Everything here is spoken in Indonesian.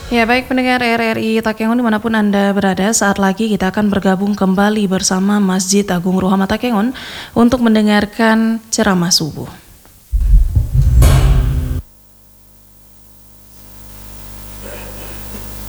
Ya baik pendengar RRI Takengon dimanapun Anda berada, saat lagi kita akan bergabung kembali bersama Masjid Agung Ruhama Takengon untuk mendengarkan ceramah subuh.